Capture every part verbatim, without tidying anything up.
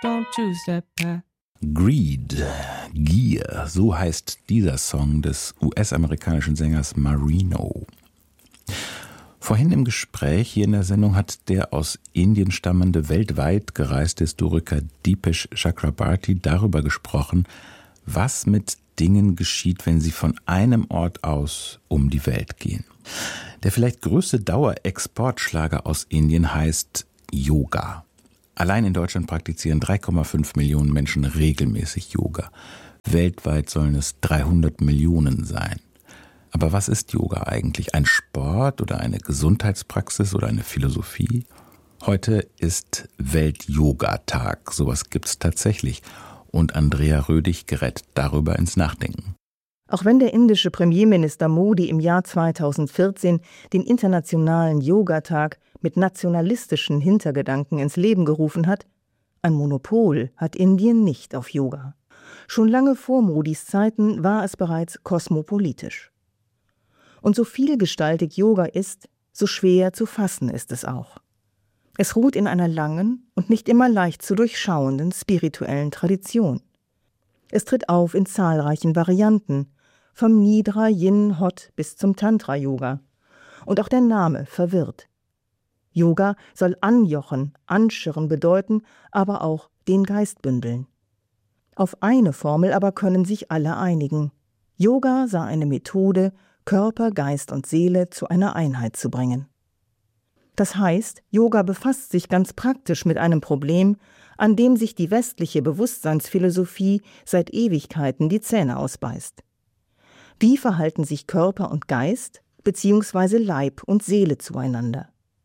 don't choose that path. Greed, Gier, so heißt dieser Song des U S-amerikanischen Sängers Marino. Vorhin im Gespräch hier in der Sendung hat der aus Indien stammende, weltweit gereiste Historiker Dipesh Chakrabarty darüber gesprochen, was mit Dingen geschieht, wenn sie von einem Ort aus um die Welt gehen. Der vielleicht größte Dauerexportschlager aus Indien heißt Yoga. Allein in Deutschland praktizieren drei Komma fünf Millionen Menschen regelmäßig Yoga. Weltweit sollen es dreihundert Millionen sein. Aber was ist Yoga eigentlich? Ein Sport oder eine Gesundheitspraxis oder eine Philosophie? Heute ist Welt-Yoga-Tag. Sowas gibt's tatsächlich. Und Andrea Rödig gerät darüber ins Nachdenken. Auch wenn der indische Premierminister Modi im Jahr zweitausendvierzehn den internationalen Yoga-Tag mit nationalistischen Hintergedanken ins Leben gerufen hat, ein Monopol hat Indien nicht auf Yoga. Schon lange vor Modis Zeiten war es bereits kosmopolitisch. Und so vielgestaltig Yoga ist, so schwer zu fassen ist es auch. Es ruht in einer langen und nicht immer leicht zu durchschauenden spirituellen Tradition. Es tritt auf in zahlreichen Varianten, vom Nidra, Yin, Hot bis zum Tantra-Yoga. Und auch der Name verwirrt. Yoga soll anjochen, anschirren bedeuten, aber auch den Geist bündeln. Auf eine Formel aber können sich alle einigen. Yoga sei eine Methode, Körper, Geist und Seele zu einer Einheit zu bringen. Das heißt, Yoga befasst sich ganz praktisch mit einem Problem, an dem sich die westliche Bewusstseinsphilosophie seit Ewigkeiten die Zähne ausbeißt. Wie verhalten sich Körper und Geist bzw. Leib und Seele zueinander?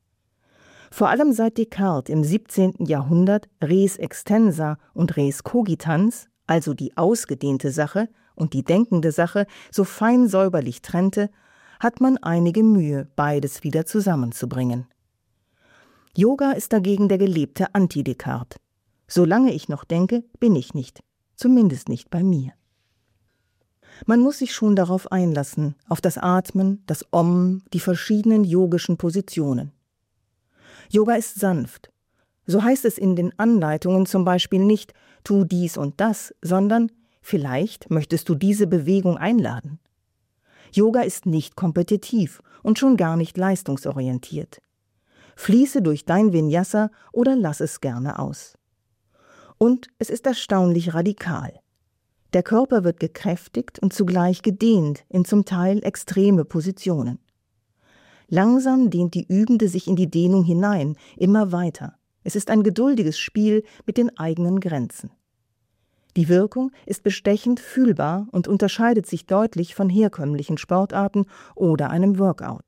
Vor allem seit Descartes im siebzehnten Jahrhundert res extensa und res cogitans, also die ausgedehnte Sache und die denkende Sache, so fein säuberlich trennte, hat man einige Mühe, beides wieder zusammenzubringen. Yoga ist dagegen der gelebte Anti-Descartes. Solange ich noch denke, bin ich nicht, zumindest nicht bei mir. Man muss sich schon darauf einlassen, auf das Atmen, das Om, die verschiedenen yogischen Positionen. Yoga ist sanft. So heißt es in den Anleitungen zum Beispiel nicht, tu dies und das, sondern vielleicht möchtest du diese Bewegung einladen. Yoga ist nicht kompetitiv und schon gar nicht leistungsorientiert. Fließe durch dein Vinyasa oder lass es gerne aus. Und es ist erstaunlich radikal. Der Körper wird gekräftigt und zugleich gedehnt in zum Teil extreme Positionen. Langsam dehnt die Übende sich in die Dehnung hinein, immer weiter. Es ist ein geduldiges Spiel mit den eigenen Grenzen. Die Wirkung ist bestechend fühlbar und unterscheidet sich deutlich von herkömmlichen Sportarten oder einem Workout.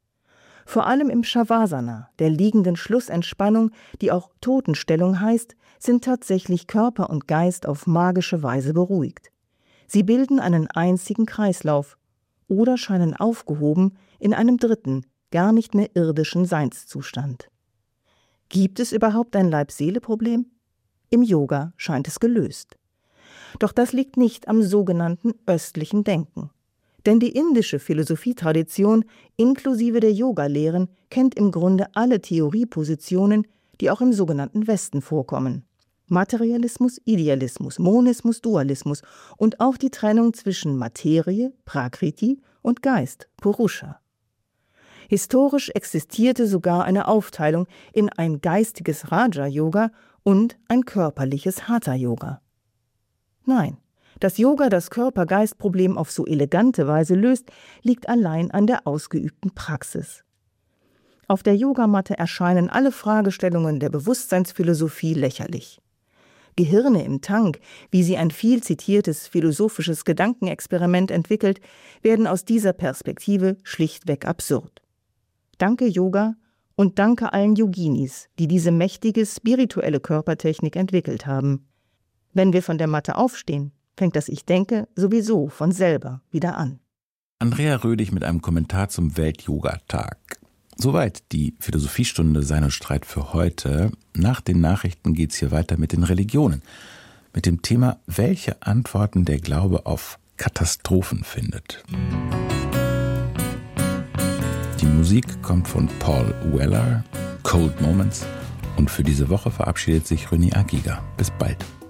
Vor allem im Shavasana, der liegenden Schlussentspannung, die auch Totenstellung heißt, sind tatsächlich Körper und Geist auf magische Weise beruhigt. Sie bilden einen einzigen Kreislauf oder scheinen aufgehoben in einem dritten, gar nicht mehr irdischen Seinszustand. Gibt es überhaupt ein Leib-Seele-Problem? Im Yoga scheint es gelöst. Doch das liegt nicht am sogenannten östlichen Denken. Denn die indische Philosophietradition inklusive der Yoga-Lehren kennt im Grunde alle Theoriepositionen, die auch im sogenannten Westen vorkommen. Materialismus, Idealismus, Monismus, Dualismus und auch die Trennung zwischen Materie, Prakriti und Geist, Purusha. Historisch existierte sogar eine Aufteilung in ein geistiges Raja-Yoga und ein körperliches Hatha-Yoga. Nein, dass Yoga das Körper-Geist-Problem auf so elegante Weise löst, liegt allein an der ausgeübten Praxis. Auf der Yogamatte erscheinen alle Fragestellungen der Bewusstseinsphilosophie lächerlich. Gehirne im Tank, wie sie ein viel zitiertes philosophisches Gedankenexperiment entwickelt, werden aus dieser Perspektive schlichtweg absurd. Danke Yoga und danke allen Yoginis, die diese mächtige spirituelle Körpertechnik entwickelt haben. Wenn wir von der Matte aufstehen, fängt das Ich Denke sowieso von selber wieder an. Andrea Rödig mit einem Kommentar zum Welt-Yoga-Tag. Soweit die Philosophiestunde Sein und Streit für heute. Nach den Nachrichten geht's hier weiter mit den Religionen. Mit dem Thema, welche Antworten der Glaube auf Katastrophen findet. Die Musik kommt von Paul Weller, Cold Moments. Und für diese Woche verabschiedet sich René Agiga. Bis bald.